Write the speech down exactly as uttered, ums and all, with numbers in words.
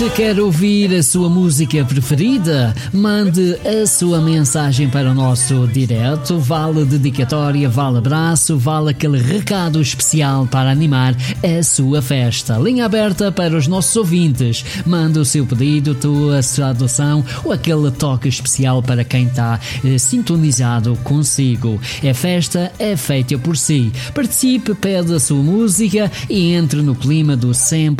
Quer ouvir a sua música preferida? Mande a sua mensagem para o nosso direto. Vale dedicatória, vale abraço, vale aquele recado especial para animar a sua festa. Linha aberta para os nossos ouvintes. Mande o seu pedido, a sua adoção ou aquele toque especial para quem está eh, sintonizado consigo. É festa, é feita por si. Participe, pede a sua música e entre no clima do sempre